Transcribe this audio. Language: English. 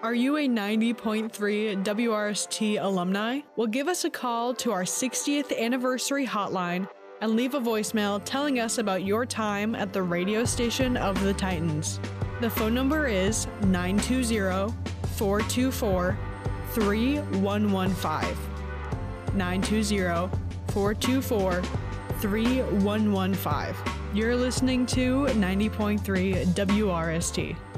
Are you a 90.3 WRST alumni? Well, give us a call to our 60th anniversary hotline and leave a voicemail telling us about your time at the radio station of the Titans. The phone number is 920-424-3115. 920-424-3115. You're listening to 90.3 WRST.